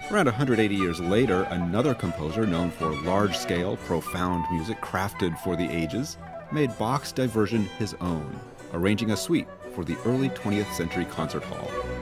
Around 180 years later, another composer known for large-scale, profound music crafted for the ages made Bach's diversion his own, arranging a suite for the early 20th century concert hall.